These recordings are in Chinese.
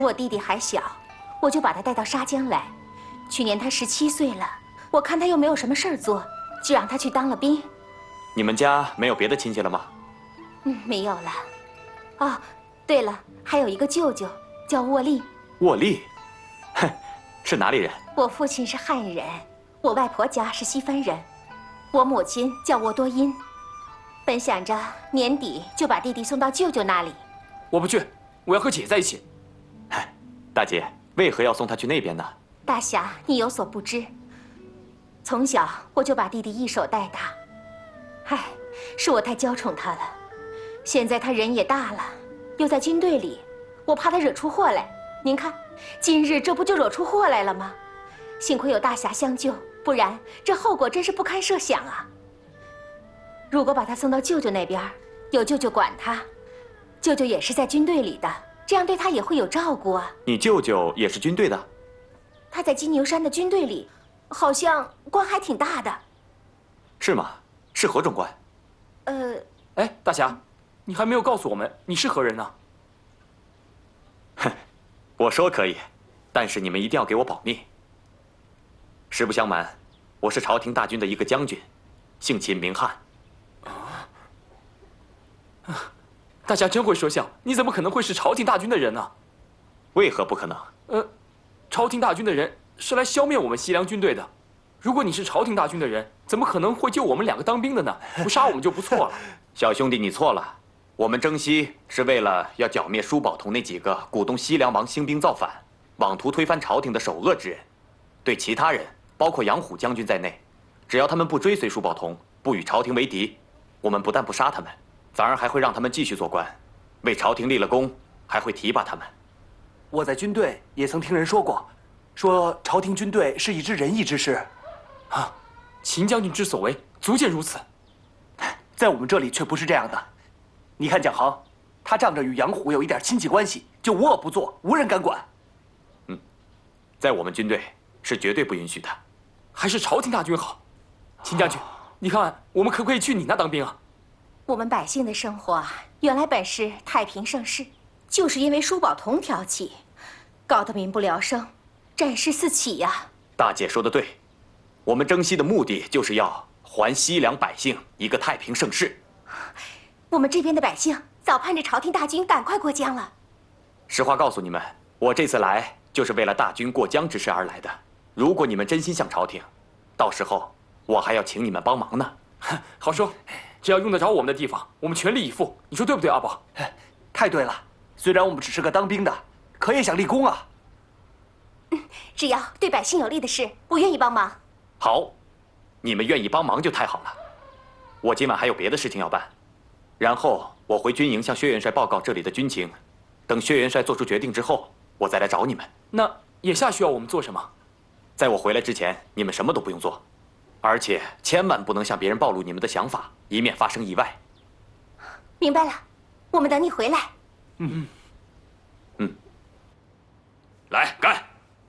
我弟弟还小，我就把他带到沙江来。去年他17岁了，我看他又没有什么事儿做，就让他去当了兵。 你们家没有别的亲戚了吗？ 没有了。哦，对了，还有一个舅舅叫沃利。 沃利，哼，是哪里人？ 我父亲是汉人，我外婆家是西番人，我母亲叫沃多因。本想着年底就把弟弟送到舅舅那里。 我不去，我要和姐在一起。 大姐，为何要送他去那边呢？ 大侠，你有所不知，从小我就把弟弟一手带大。唉，是我太娇宠他了。现在他人也大了，又在军队里，我怕他惹出祸来。您看，今日这不就惹出祸来了吗？幸亏有大侠相救，不然这后果真是不堪设想啊。如果把他送到舅舅那边，有舅舅管他，舅舅也是在军队里的，这样对他也会有照顾啊。 你舅舅也是军队的？ 他在金牛山的军队里，好像官还挺大的。 是吗？是何种官？ 哎，大侠，你还没有告诉我们你是何人呢？ 哼，我说可以，但是你们一定要给我保密。实不相瞒，我是朝廷大军的一个将军，姓秦名翰。 大侠真会说笑，你怎么可能会是朝廷大军的人呢？ 为何不可能？ 朝廷大军的人是来消灭我们西凉军队的。如果你是朝廷大军的人，怎么可能会救我们2个当兵的呢？不杀我们就不错了。 小兄弟，你错了。我们征西是为了要剿灭舒宝同那几个鼓动西凉王兴兵造反、妄图推翻朝廷的首恶之人。对其他人，包括杨虎将军在内，只要他们不追随舒宝同，不与朝廷为敌，我们不但不杀他们，反而还会让他们继续做官，为朝廷立了功，还会提拔他们。 我在军队也曾听人说过，说朝廷军队是一支仁义之师。 啊，秦将军之所为，足见如此。 在我们这里却不是这样的。你看蒋航，他仗着与杨虎有一点亲戚关系，就无恶不作，无人敢管。 在我们军队是绝对不允许的。 还是朝廷大军好。秦将军，你看我们可不可以去你那当兵啊？ 我们百姓的生活啊，原来本是太平盛世，就是因为舒宝同挑起，搞得民不聊生，战事四起呀。 大姐说得对，我们征西的目的就是要还西凉百姓一个太平盛世。 我们这边的百姓早盼着朝廷大军赶快过江了。 实话告诉你们，我这次来就是为了大军过江之事而来的。如果你们真心向朝廷，到时候我还要请你们帮忙呢。 好说，只要用得着我们的地方，我们全力以赴。你说对不对，阿宝？ 太对了。虽然我们只是个当兵的，可也想立功啊。 只要对百姓有利的事，我愿意帮忙。 好，你们愿意帮忙就太好了。我今晚还有别的事情要办，然后我回军营向薛元帅报告这里的军情。等薛元帅做出决定之后，我再来找你们。 那眼下需要我们做什么？ 在我回来之前，你们什么都不用做，而且千万不能向别人暴露你们的想法，以免发生意外。 明白了，我们等你回来。 来干！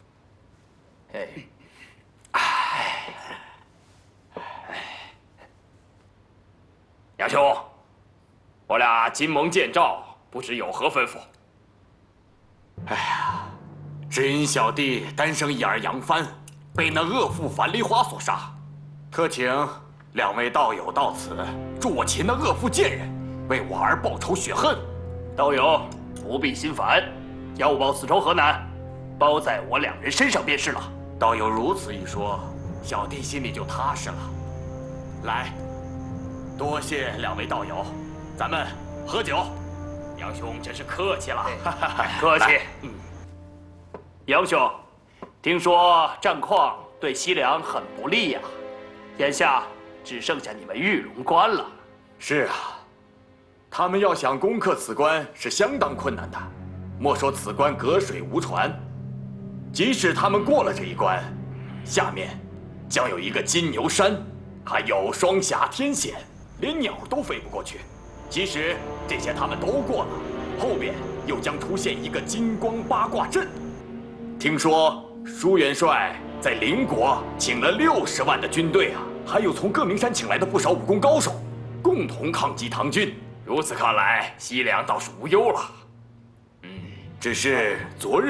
杨兄，我俩今蒙见诏，不知有何吩咐？ 只因小弟单生一儿杨帆，被那恶妇樊梨花所杀，特请2位道友到此，助我擒那恶妇贱人，为我儿报仇雪恨。 道友不必心烦，要报此仇何难？包在我2人身上便是了。 道友如此一说，小弟心里就踏实了。来，多谢2位道友，咱们喝酒。 杨兄真是客气了，客气。杨兄，听说战况对西凉很不利呀，眼下只剩下你们玉龙关了。 是啊，他们要想攻克此关是相当困难的。莫说此关隔水无船，即使他们过了这一关，下面将有一个金牛山，还有双峡天险，连鸟都飞不过去。即使这些他们都过了，后面又将出现一个金光八卦阵。听说舒元帅在邻国请了60万的军队啊，还有从各名山请来的不少武功高手，共同抗击唐军。 如此看来，西凉倒是无忧了。 只是昨日